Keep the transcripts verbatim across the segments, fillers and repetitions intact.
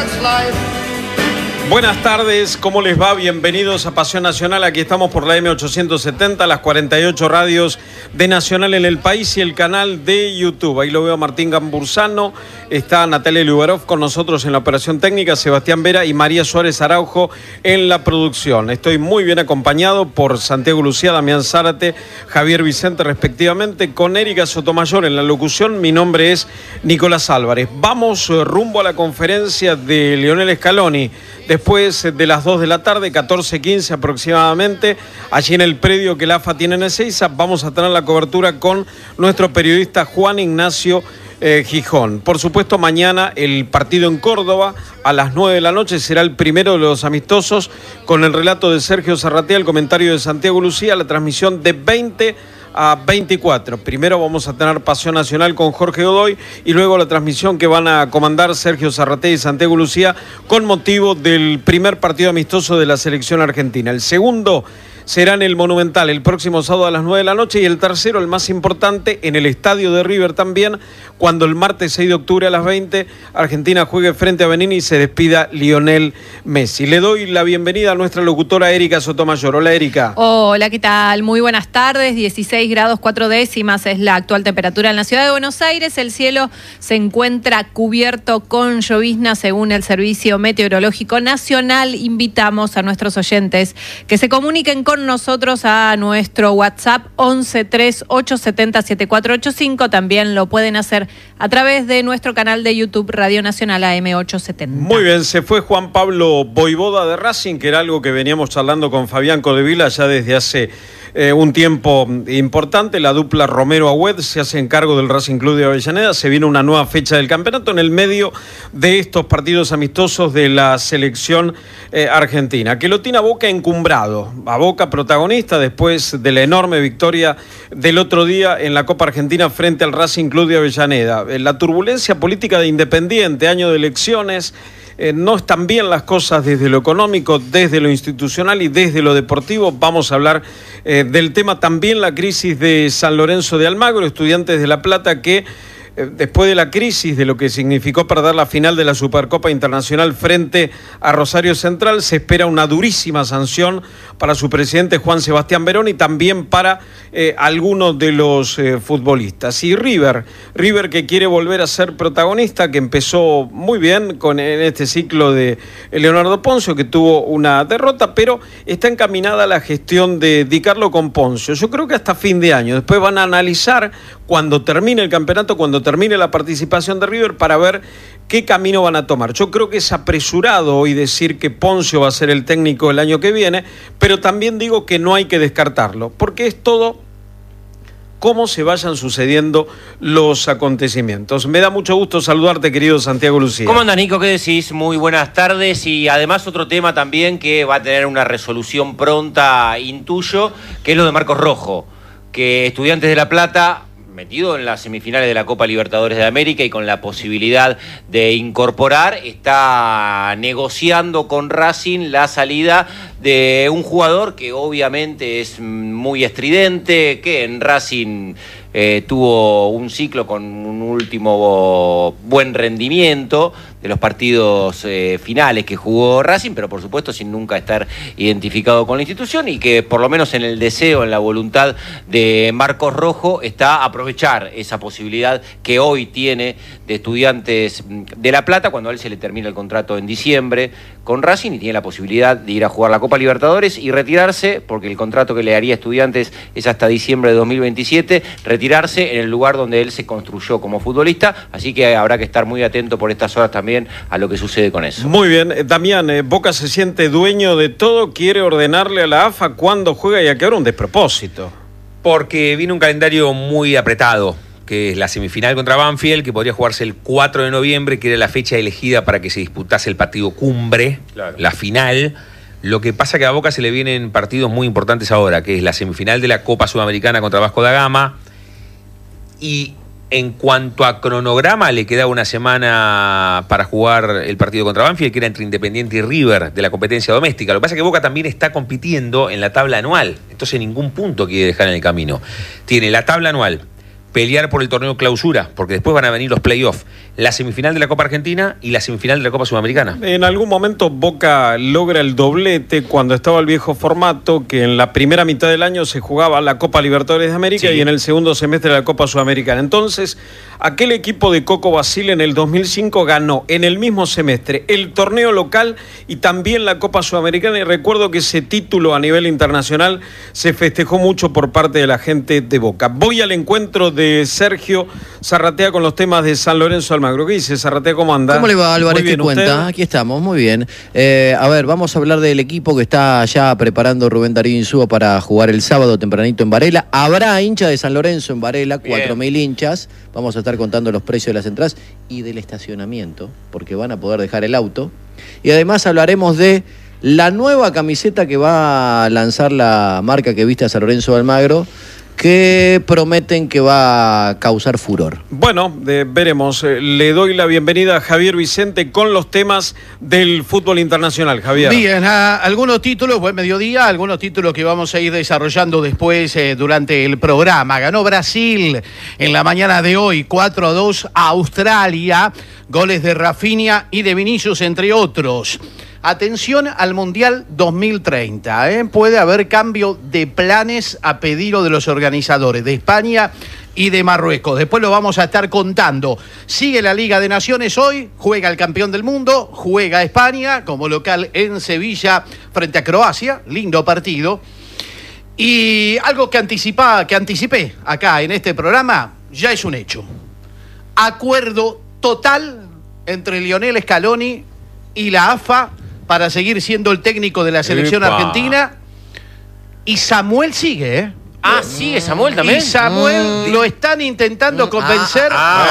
Buenas tardes, ¿cómo les va? Bienvenidos a Pasión Nacional. Aquí estamos por la eme ochocientos setenta, las cuarenta y ocho radios de Nacional en el país y el canal de YouTube. Ahí lo veo a Martín Gamburzano, está Natalia Lubarov con nosotros en la operación técnica, Sebastián Vera y María Suárez Araujo en la producción. Estoy muy bien acompañado por Santiago Lucía, Damián Zárate, Javier Vicente respectivamente, con Erika Sotomayor en la locución. Mi nombre es Nicolás Álvarez. Vamos rumbo a la conferencia de Lionel Scaloni. Después de las dos de la tarde, catorce quince aproximadamente, allí en el predio que la A F A tiene en Ezeiza, vamos a tener la cobertura con nuestro periodista Juan Ignacio eh, Gijón. Por supuesto, mañana el partido en Córdoba a las nueve de la noche será el primero de los amistosos, con el relato de Sergio Zarratea, el comentario de Santiago Lucía, la transmisión de veinte a veinticuatro. Primero vamos a tener Pasión Nacional con Jorge Godoy y luego la transmisión que van a comandar Sergio Zarratea y Santiago Lucía con motivo del primer partido amistoso de la selección argentina. El segundo será en el Monumental el próximo sábado a las nueve de la noche y el tercero, el más importante, en el estadio de River también, cuando el martes seis de octubre a las veinte Argentina juegue frente a Benín y se despida Lionel Messi. Le doy la bienvenida a nuestra locutora Erika Sotomayor. Hola, Erika. Hola, ¿qué tal? Muy buenas tardes. dieciséis grados cuatro décimas es la actual temperatura en la ciudad de Buenos Aires. El cielo se encuentra cubierto con llovizna según el Servicio Meteorológico Nacional. Invitamos a nuestros oyentes que se comuniquen con nosotros a nuestro WhatsApp once tres ocho siete cero siete cuatro ocho cinco. También lo pueden hacer a través de nuestro canal de YouTube Radio Nacional A M ochocientos setenta. Muy bien, se fue Juan Pablo Voivoda de Racing, que era algo que veníamos charlando con Fabián Codevila ya desde hace eh, un tiempo importante. La dupla Romero-Agüed se hace cargo del Racing Club de Avellaneda. Se viene una nueva fecha del campeonato en el medio de estos partidos amistosos de la selección eh, argentina, que lo tiene a Boca encumbrado, a Boca protagonista después de la enorme victoria del otro día en la Copa Argentina frente al Racing Club de Avellaneda. La turbulencia política de Independiente, año de elecciones, eh, no están bien las cosas desde lo económico, desde lo institucional y desde lo deportivo. Vamos a hablar eh, del tema también, la crisis de San Lorenzo de Almagro, Estudiantes de La Plata, que después de la crisis de lo que significó perder la final de la Supercopa Internacional frente a Rosario Central, se espera una durísima sanción para su presidente Juan Sebastián Verón y también para eh, algunos de los eh, futbolistas. Y River, River que quiere volver a ser protagonista, que empezó muy bien con en este ciclo de Leonardo Poncio, que tuvo una derrota, pero está encaminada a la gestión de Di Carlo con Poncio. Yo creo que hasta fin de año. Después van a analizar cuando termine el campeonato, cuando termine la participación de River, para ver qué camino van a tomar. Yo creo que es apresurado hoy decir que Poncio va a ser el técnico el año que viene, pero también digo que no hay que descartarlo, porque es todo cómo se vayan sucediendo los acontecimientos. Me da mucho gusto saludarte, querido Santiago Lucía. ¿Cómo andas, Nico? ¿Qué decís? Muy buenas tardes. Y además otro tema también que va a tener una resolución pronta, intuyo, que es lo de Marcos Rojo, que Estudiantes de La Plata, metido en las semifinales de la Copa Libertadores de América y con la posibilidad de incorporar, está negociando con Racing la salida de un jugador que obviamente es muy estridente, que en Racing eh, tuvo un ciclo con un último buen rendimiento de los partidos eh, finales que jugó Racing, pero por supuesto sin nunca estar identificado con la institución, y que por lo menos en el deseo, en la voluntad de Marcos Rojo está aprovechar esa posibilidad que hoy tiene de Estudiantes de La Plata, cuando a él se le termina el contrato en diciembre con Racing y tiene la posibilidad de ir a jugar la Copa Libertadores y retirarse, porque el contrato que le haría a Estudiantes es hasta diciembre de dos mil veintisiete, retirarse en el lugar donde él se construyó como futbolista, así que habrá que estar muy atento por estas horas también a lo que sucede con eso. Muy bien, Damián, eh, Boca se siente dueño de todo, quiere ordenarle a la A F A cuándo juega y a qué hora. Un despropósito. Porque viene un calendario muy apretado, que es la semifinal contra Banfield, que podría jugarse el cuatro de noviembre, que era la fecha elegida para que se disputase el partido cumbre, claro, la final. Lo que pasa que a Boca se le vienen partidos muy importantes ahora, que es la semifinal de la Copa Sudamericana contra Vasco da Gama, y en cuanto a cronograma, le queda una semana para jugar el partido contra Banfield, que era entre Independiente y River de la competencia doméstica. Lo que pasa es que Boca también está compitiendo en la tabla anual, entonces ningún punto quiere dejar en el camino. Tiene la tabla anual, pelear por el torneo clausura, porque después van a venir los playoffs, la semifinal de la Copa Argentina y la semifinal de la Copa Sudamericana. En algún momento Boca logra el doblete cuando estaba el viejo formato, que en la primera mitad del año se jugaba la Copa Libertadores de América sí. y en el segundo semestre la Copa Sudamericana. Entonces, aquel equipo de Coco Basile en el dos mil cinco ganó en el mismo semestre el torneo local y también la Copa Sudamericana, y recuerdo que ese título a nivel internacional se festejó mucho por parte de la gente de Boca. Voy al encuentro de Sergio Zarratea con los temas de San Lorenzo Almagro. ¿Qué dice Zarratea? ¿Cómo anda? ¿Cómo le va, Álvarez? ¿Qué cuenta? ¿Usted? Aquí estamos, muy bien. Eh, a ver, vamos a hablar del equipo que está ya preparando Rubén Darío Insúa para jugar el sábado tempranito en Varela. Habrá hincha de San Lorenzo en Varela, cuatro mil hinchas. Vamos a estar contando los precios de las entradas y del estacionamiento, porque van a poder dejar el auto. Y además hablaremos de la nueva camiseta que va a lanzar la marca que viste a San Lorenzo de Almagro, que prometen que va a causar furor. Bueno, eh, veremos. Eh, le doy la bienvenida a Javier Vicente con los temas del fútbol internacional. Javier. Bien, a, algunos títulos, buen mediodía, algunos títulos que vamos a ir desarrollando después eh, durante el programa. Ganó Brasil en la mañana de hoy, cuatro a dos a Australia, goles de Rafinha y de Vinicius, entre otros. Atención al Mundial dos mil treinta, ¿eh? Puede haber cambio de planes a pedido de los organizadores de España y de Marruecos. Después lo vamos a estar contando. Sigue la Liga de Naciones hoy, juega el campeón del mundo, juega España como local en Sevilla frente a Croacia, lindo partido. Y algo que, anticipa, que anticipé acá en este programa, ya es un hecho. Acuerdo total entre Lionel Scaloni y la A F A para seguir siendo el técnico de la selección Epa. argentina. Y Samuel sigue, ¿eh? Ah, sigue Samuel también. Y Samuel mm. lo están intentando convencer ah,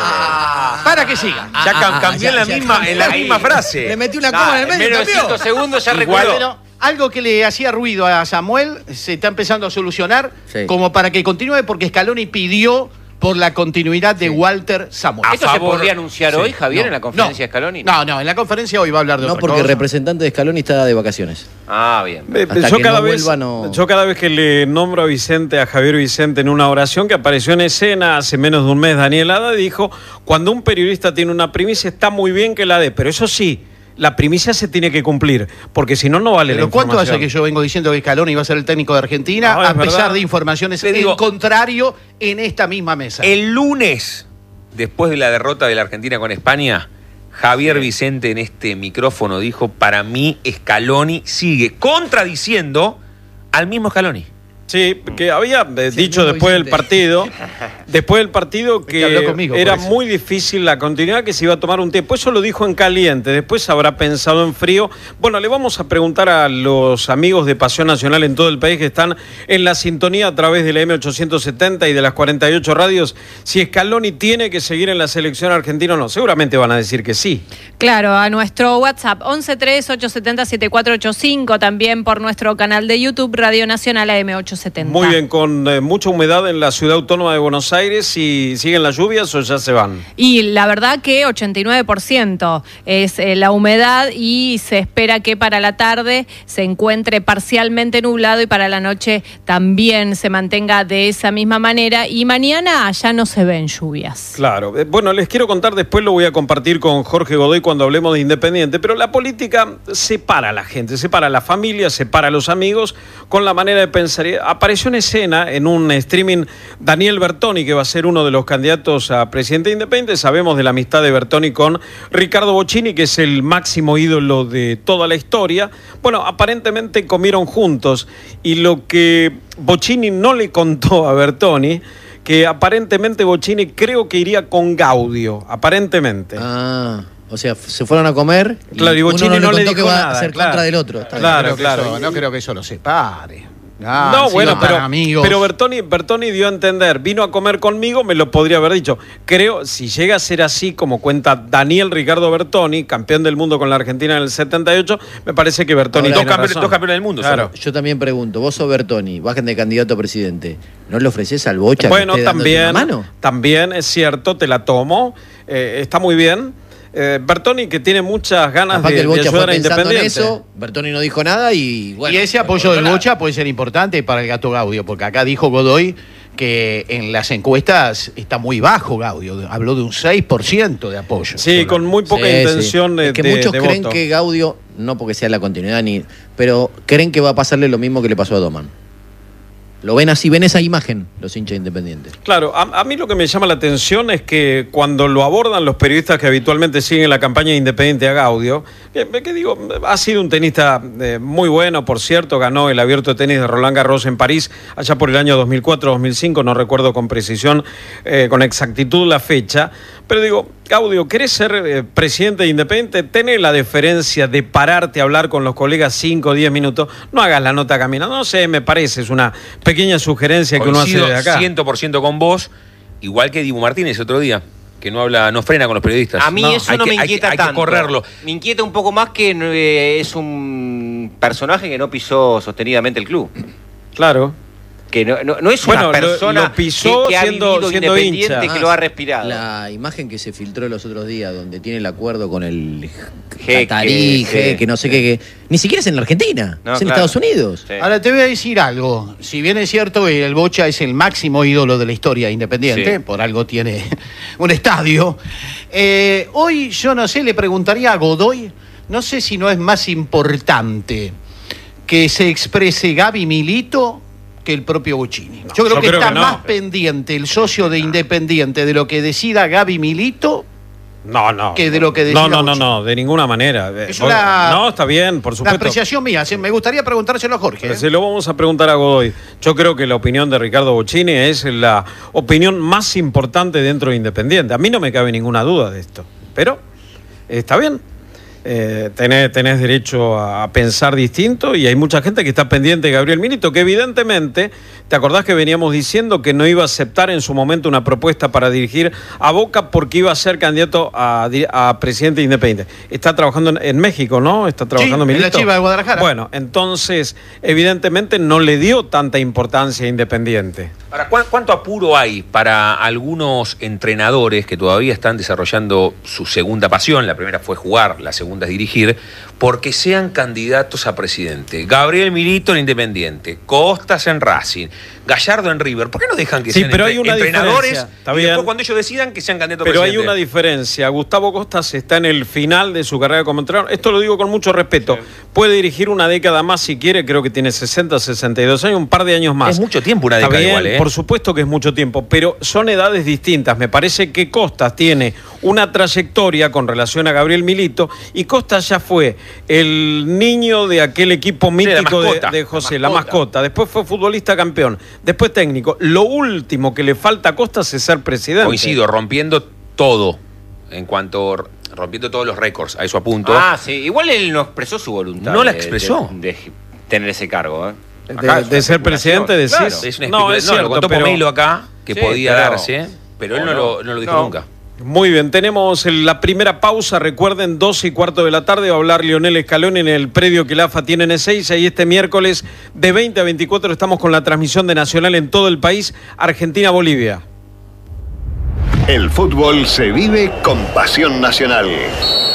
ah, para que siga. Ya ah, cambió ah, en la, ya, misma, ya, en la misma frase. Le metí una coma ah, en el medio. En menos de cinco segundos ya recuerdo. Bueno, algo que le hacía ruido a Samuel se está empezando a solucionar, sí. como para que continúe, porque Scaloni pidió por la continuidad de sí. Walter Samuel. ¿Esto favor, se podría anunciar sí. hoy, Javier, no, en la conferencia no, de Scaloni? No, no, en la conferencia hoy va a hablar de no, otra porque cosa. el representante de Scaloni está de vacaciones. Ah, bien. Hasta yo, cada no vez, vuelva, no... yo cada vez que le nombro a Vicente, a Javier Vicente, en una oración que apareció en escena hace menos de un mes, Daniel Hada dijo, cuando un periodista tiene una primicia está muy bien que la dé, pero eso sí, la primicia se tiene que cumplir, porque si no, no vale ¿Pero la información. ¿Cuánto hace que yo vengo diciendo que Scaloni iba a ser el técnico de Argentina, no, a pesar verdad. de informaciones en digo, contrario en esta misma mesa? El lunes, después de la derrota de la Argentina con España, Javier Vicente en este micrófono dijo, para mí Scaloni sigue contradiciendo al mismo Scaloni. Sí, que había eh, sí, dicho después del partido, después del partido que conmigo, era muy difícil la continuidad, que se iba a tomar un tiempo. Eso lo dijo en caliente, después habrá pensado en frío. Bueno, le vamos a preguntar a los amigos de Pasión Nacional en todo el país que están en la sintonía a través de la M ochocientos setenta y de las cuarenta y ocho radios, si Scaloni tiene que seguir en la selección argentina o no. Seguramente van a decir que sí. Claro, a nuestro WhatsApp once tres ocho siete cero siete cuatro ocho cinco, también por nuestro canal de YouTube Radio Nacional A M ochocientos setenta. Muy bien, con eh, mucha humedad en la ciudad autónoma de Buenos Aires. ¿Y siguen las lluvias o ya se van? Y la verdad que ochenta y nueve por ciento es eh, la humedad, y se espera que para la tarde se encuentre parcialmente nublado y para la noche también se mantenga de esa misma manera, y mañana ya no se ven lluvias. Claro, eh, bueno, les quiero contar, después lo voy a compartir con Jorge Godoy cuando hablemos de Independiente, pero la política separa a la gente, separa a la familia, separa a los amigos con la manera de pensar. Apareció en escena en un streaming Daniel Bertoni, que va a ser uno de los candidatos a presidente independiente. Sabemos de la amistad de Bertoni con Ricardo Bocchini, que es el máximo ídolo de toda la historia. Bueno, aparentemente comieron juntos, y lo que Bocchini no le contó a Bertoni, que aparentemente Bocchini creo que iría con Gaudio, aparentemente. Ah... O sea, se fueron a comer y, claro, y Bocchini uno no, no le dijo que va nada, a ser claro. contra del otro. Está claro, no claro. Eso, no creo que eso lo separe. Ah, no, bueno, pero, pero Bertoni, Bertoni dio a entender, vino a comer conmigo, me lo podría haber dicho. Creo, si llega a ser así, como cuenta Daniel Ricardo Bertoni, campeón del mundo con la Argentina en el setenta y ocho, me parece que Bertoni dos, tiene campe razón. dos campeones del mundo. Claro. Yo también pregunto, vos sos Bertoni, bajen de candidato a presidente, ¿no le ofreces al Bocha bueno, que esté también, una mano? También es cierto, te la tomo, eh, está muy bien. Eh, Bertoni, que tiene muchas ganas de, de ayudar a Independiente. En eso, Bertoni no dijo nada y bueno. Y ese apoyo del Bocha puede ser importante para el Gato Gaudio, porque acá dijo Godoy que en las encuestas está muy bajo Gaudio, habló de un seis por ciento de apoyo. Sí, con muy poca Sí, intención sí. de, Es que de- muchos de creen voto. que Gaudio, no porque sea la continuidad ni, pero creen que va a pasarle lo mismo que le pasó a Doman. Lo ven así, ven esa imagen los hinchas independientes. Claro, a, a mí lo que me llama la atención es que cuando lo abordan los periodistas que habitualmente siguen la campaña de Independiente a Gaudio, que, que digo, ha sido un tenista eh, muy bueno, por cierto, ganó el Abierto de Tenis de Roland Garros en París allá por el año dos mil cuatro dos mil cinco, no recuerdo con precisión, eh, con exactitud la fecha, pero digo, Gaudio, ¿querés ser eh, presidente de Independiente? Tenés la deferencia de pararte a hablar con los colegas cinco o diez minutos, no hagas la nota caminando, no sé, me parece, es una pequeña sugerencia que uno hace Coincido de acá. cien por ciento con vos, igual que Dibu Martínez otro día, que no habla, no frena con los periodistas. A mí No, eso hay no que- me hay que- inquieta hay que tanto. correrlo. Me inquieta un poco más que eh, es un personaje que no pisó sostenidamente el club. Claro. Que no, no- no es Bueno, una lo- persona lo pisó que, que ha siendo- vivido siendo Independiente, hincha. que lo ha respirado. La imagen que se filtró los otros días, donde tiene el acuerdo con el Jeque, catarí, sí, jeque, no sé sí. qué, que ni siquiera es en la Argentina, No, es en claro. Estados Unidos. Sí. Ahora te voy a decir algo. Si bien es cierto que el Bocha es el máximo ídolo de la historia independiente, Sí. por algo tiene un estadio, eh, hoy yo no sé, le preguntaría a Godoy, no sé si no es más importante que se exprese Gaby Milito que el propio Bocchini. yo creo yo que creo está que no. más pendiente el socio de Independiente de lo que decida Gaby Milito. No, no. Que de lo que No, decía no, no, Bocchini. no, de ninguna manera. Es Vos- una- No, está bien, por La supuesto. apreciación mía, se- me gustaría preguntárselo a Jorge. ¿eh? Se lo vamos a preguntar a Godoy. Yo creo que la opinión de Ricardo Bocchini es la opinión más importante dentro de Independiente. A mí no me cabe ninguna duda de esto. Pero está bien. Eh, tenés, tenés derecho a pensar distinto y hay mucha gente que está pendiente de Gabriel Milito, que evidentemente, ¿te acordás que veníamos diciendo que no iba a aceptar en su momento una propuesta para dirigir a Boca porque iba a ser candidato a, di- a presidente independiente? Está trabajando en, en México, ¿no? Está trabajando Sí, en Milito. la Chiva de Guadalajara. Bueno, entonces, evidentemente no le dio tanta importancia a Independiente. Ahora, ¿cuán- ¿cuánto apuro hay para algunos entrenadores que todavía están desarrollando su segunda pasión? La primera fue jugar, la segunda es dirigir, porque sean candidatos a presidente. Gabriel Milito en Independiente, Costas en Racing, Gallardo en River. ¿Por qué no dejan que Sí, sean pero entre- hay una entrenadores diferencia. Está y bien. después cuando ellos decidan que sean candidatos a Pero hay presidente? una diferencia. Gustavo Costas está en el final de su carrera como entrenador. Esto lo digo con mucho respeto. Puede dirigir una década más si quiere. Creo que tiene sesenta, sesenta y dos años, un par de años más. Es mucho tiempo una Está década bien, igual, ¿eh? Por supuesto que es mucho tiempo, pero son edades distintas. Me parece que Costas tiene una trayectoria con relación a Gabriel Milito y Costas ya fue el niño de aquel equipo la mítico de, mascota, de José, la la mascota. mascota. Después fue futbolista campeón, después técnico. Lo último que le falta a Costas es ser presidente. Coincido, rompiendo todo, en cuanto rompiendo todos los récords, a eso apunto. Ah, sí.Igual él no expresó su voluntad. No la de- expresó. De, de tener ese cargo, ¿eh? De, Acá es de una ser presidente, decís. Claro. Es una no, especula- es no, cierto, lo contó pero- Pomelo acá, que Sí, podía pero- darse, pero él o no, no. Lo, no lo dijo No. nunca. Muy bien, tenemos el- la primera pausa, recuerden, doce y cuarto de la tarde va a hablar Lionel Scaloni en el predio que la AFA tiene en Ezeiza y este miércoles de veinte a veinticuatro estamos con la transmisión de Nacional en todo el país, Argentina-Bolivia. El fútbol se vive con pasión nacional.